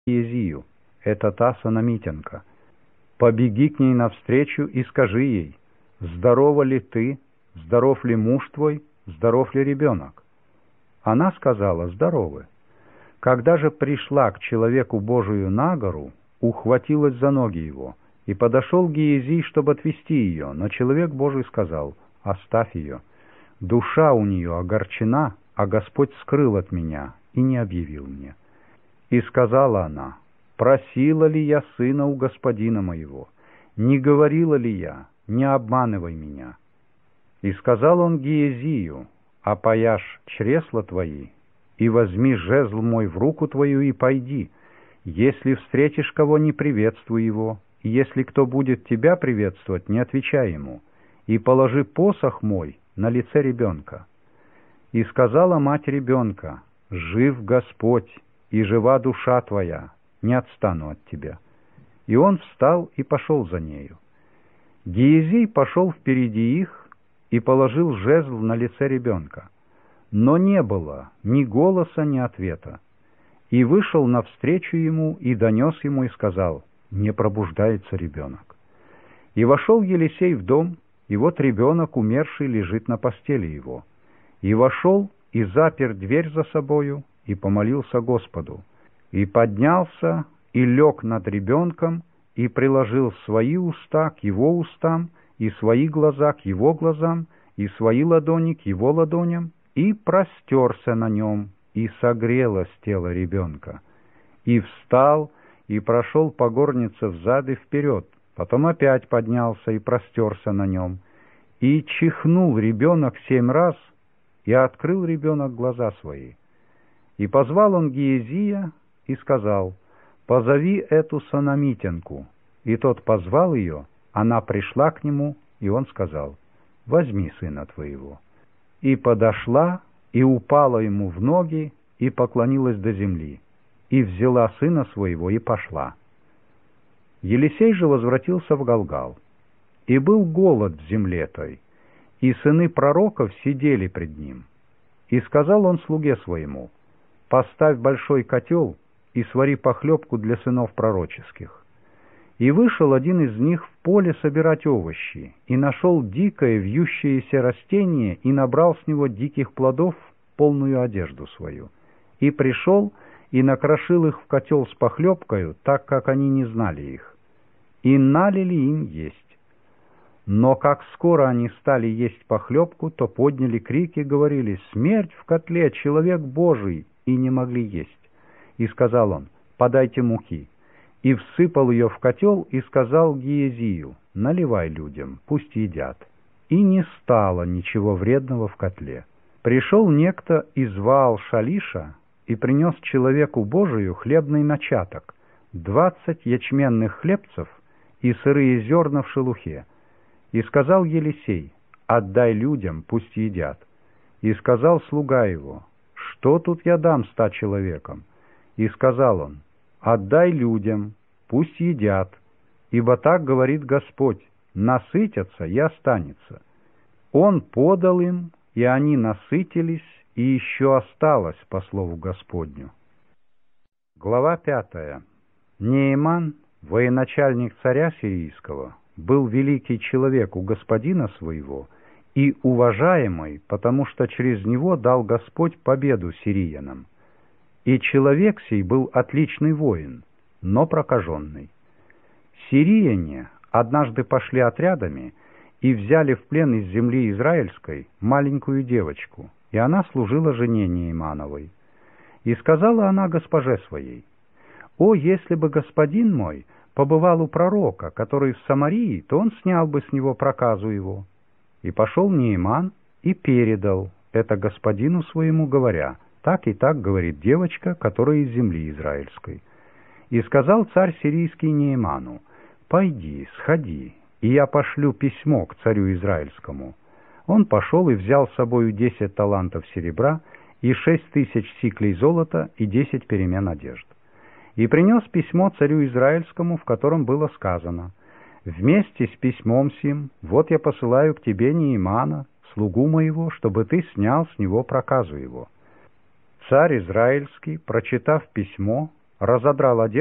Езию, это та Санамитянка. Побеги к ней навстречу и скажи ей: здорова ли ты, здоров ли муж твой, здоров ли ребенок? Она сказала: здоровы. Когда же пришла к человеку Божию на гору, ухватилась за ноги его, и подошел Гиезий, чтобы отвести ее, но человек Божий сказал: оставь ее. Душа у нее огорчена, а Господь скрыл от меня и не объявил мне. И сказала она: просила ли я сына у господина моего? Не говорила ли я: не обманывай меня? И сказал он Гиезию: опояшь чресла твои, и возьми жезл мой в руку твою и пойди. Если встретишь кого, не приветствуй его, и если кто будет тебя приветствовать, не отвечай ему, и положи посох мой на лице ребенка. И сказала мать ребенка: жив Господь, и жива душа твоя, не отстану от тебя. И он встал и пошел за нею. Гиезий пошел впереди их и положил жезл на лице ребенка, но не было ни голоса, ни ответа. И вышел навстречу ему и донес ему и сказал: не пробуждается ребенок. И вошел Елисей в дом, и вот ребенок умерший лежит на постели его. И вошел и запер дверь за собою, и помолился Господу, и поднялся, и лег над ребенком, и приложил свои уста к его устам, и свои глаза к его глазам, и свои ладони к его ладоням, и простерся на нем, и согрелось тело ребенка. И встал, и прошел по горнице взад и вперед, потом опять поднялся и простерся на нем. И чихнул ребенок 7 раз, и открыл ребенок глаза свои. И позвал он Гиезия и сказал: позови эту Санамитянку. И тот позвал ее, она пришла к нему, и он сказал: возьми сына твоего. И подошла, и упала ему в ноги, и поклонилась до земли, и взяла сына своего, и пошла. Елисей же возвратился в Галгал. И был голод в земле той, и сыны пророков сидели пред ним. И сказал он слуге своему: поставь большой котел и свари похлебку для сынов пророческих. И вышел один из них в поле собирать овощи, и нашел дикое вьющееся растение, и набрал с него диких плодов полную одежду свою. И пришел, и накрошил их в котел с похлебкою, так как они не знали их. И налили им есть. Но как скоро они стали есть похлебку, то подняли крики, говорили: смерть в котле, человек Божий, и не могли есть. И сказал он: подайте муки. И всыпал ее в котел, и сказал Гиезию: наливай людям, пусть едят. И не стало ничего вредного в котле. Пришел некто из Ваал-Шалиша и принес человеку Божию хлебный начаток, 20 ячменных хлебцев и сырые зерна в шелухе. И сказал Елисей: отдай людям, пусть едят. И сказал слуга его: что тут я дам 100 человекам? И сказал он: отдай людям, пусть едят, ибо так говорит Господь: насытятся и останется. Он подал им, и они насытились, и еще осталось, по слову Господню. Глава 5. Нееман, военачальник царя сирийского, был великий человек у господина своего и уважаемый, потому что через него дал Господь победу сириянам. И человек сей был отличный воин, но прокаженный. Сирияне однажды пошли отрядами и взяли в плен из земли израильской маленькую девочку, и она служила жене Неемановой. И сказала она госпоже своей: «О, если бы господин мой побывал у пророка, который в Самарии, то он снял бы с него проказу его». И пошел Нееман и передал это господину своему, говоря: так и так говорит девочка, которая из земли израильской. И сказал царь сирийский Нееману: пойди, сходи, и я пошлю письмо к царю израильскому. Он пошел и взял с собою 10 талантов серебра и 6000 сиклей золота и 10 перемен одежд. И принес письмо царю израильскому, в котором было сказано: вместе с письмом сим вот я посылаю к тебе Неемана, слугу моего, чтобы ты снял с него проказу его. Царь израильский, прочитав письмо, разодрал одежду